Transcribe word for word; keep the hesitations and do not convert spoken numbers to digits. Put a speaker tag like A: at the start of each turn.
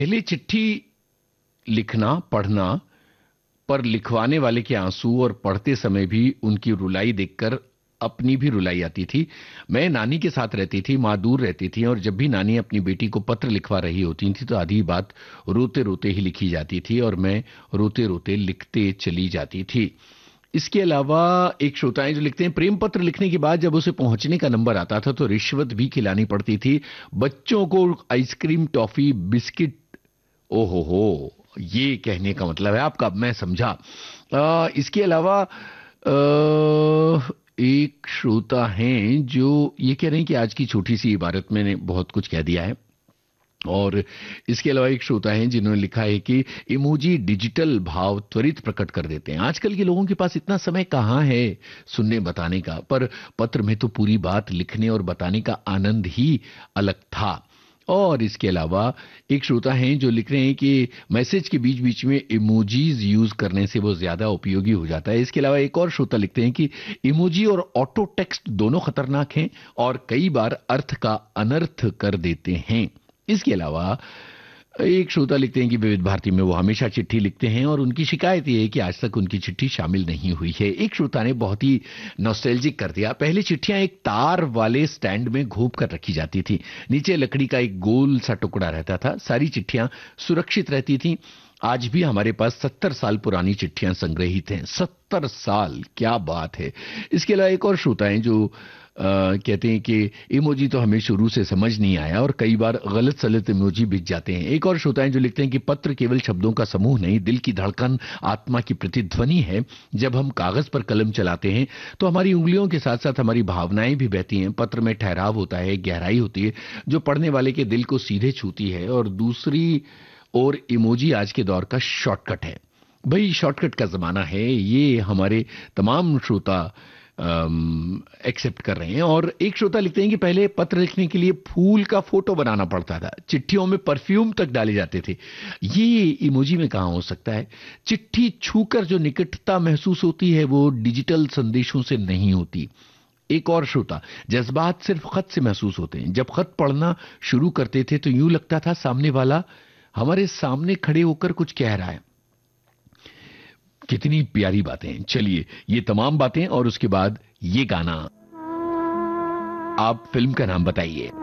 A: पहले चिट्ठी लिखना, पढ़ना, पर लिखवाने वाले के आंसू और पढ़ते समय भी उनकी रुलाई देखकर अपनी भी रुलाई आती थी। मैं नानी के साथ रहती थी, माँ दूर रहती थी, और जब भी नानी अपनी बेटी को पत्र लिखवा रही होती थी तो आधी बात रोते रोते ही लिखी जाती थी और मैं रोते रोते लिखते चली जाती थी। इसके अलावा एक श्रोता है जो लिखते हैं, प्रेम पत्र लिखने के बाद जब उसे पहुंचने का नंबर आता था तो रिश्वत भी खिलानी पड़ती थी। बच्चों को आइसक्रीम, टॉफी, बिस्किट। ओहो हो, ये कहने का मतलब है आपका, अब मैं समझा। अ, इसके अलावा अ, एक श्रोता हैं जो ये कह रहे हैं कि आज की छोटी सी इबारत मैंने बहुत कुछ कह दिया है। और इसके अलावा एक श्रोता हैं जिन्होंने लिखा है कि इमोजी डिजिटल भाव त्वरित प्रकट कर देते हैं। आजकल के लोगों के पास इतना समय कहाँ है सुनने बताने का, पर पत्र में तो पूरी बात लिखने और बताने का आनंद ही अलग था। और इसके अलावा एक श्रोता हैं जो लिख रहे हैं कि मैसेज के बीच बीच में इमोजीज यूज करने से वो ज्यादा उपयोगी हो जाता है। इसके अलावा एक और श्रोता लिखते हैं कि इमोजी और ऑटो टेक्स्ट दोनों खतरनाक हैं और कई बार अर्थ का अनर्थ कर देते हैं। इसके अलावा एक श्रोता लिखते हैं कि विविध भारती में वो हमेशा चिट्ठी लिखते हैं और उनकी शिकायत ये है कि आज तक उनकी चिट्ठी शामिल नहीं हुई है। एक श्रोता ने बहुत ही नॉस्टैल्जिक कर दिया, पहले चिट्ठियां एक तार वाले स्टैंड में घोंप कर रखी जाती थी, नीचे लकड़ी का एक गोल सा टुकड़ा रहता था, सारी चिट्ठियां सुरक्षित रहती थी। आज भी हमारे पास सत्तर साल पुरानी चिट्ठियां संग्रहित हैं। सत्तर साल, क्या बात है। इसके अलावा एक और श्रोता हैं जो आ, कहते हैं कि इमोजी तो हमें शुरू से समझ नहीं आया और कई बार गलत सलत इमोजी बिक जाते हैं। एक और श्रोता हैं जो लिखते हैं कि पत्र केवल शब्दों का समूह नहीं, दिल की धड़कन, आत्मा की प्रतिध्वनि है। जब हम कागज पर कलम चलाते हैं तो हमारी उंगलियों के साथ साथ हमारी भावनाएं भी बहती हैं। पत्र में ठहराव होता है, गहराई होती है जो पढ़ने वाले के दिल को सीधे छूती है। और दूसरी ओर इमोजी आज के दौर का शॉर्टकट है। भाई शॉर्टकट का जमाना है, ये हमारे तमाम श्रोता एक्सेप्ट कर रहे हैं। और एक श्रोता लिखते हैं कि पहले पत्र लिखने के लिए फूल का फोटो बनाना पड़ता था, चिट्ठियों में परफ्यूम तक डाले जाते थे। ये इमोजी में कहां हो सकता है। चिट्ठी छूकर जो निकटता महसूस होती है वो डिजिटल संदेशों से नहीं होती। एक और श्रोता, जज्बात सिर्फ खत से महसूस होते हैं। जब खत पढ़ना शुरू करते थे तो यूं लगता था सामने वाला हमारे सामने खड़े होकर कुछ कह रहा है। कितनी प्यारी बातें। चलिए ये तमाम बातें और उसके बाद ये गाना। आप फिल्म का नाम बताइए।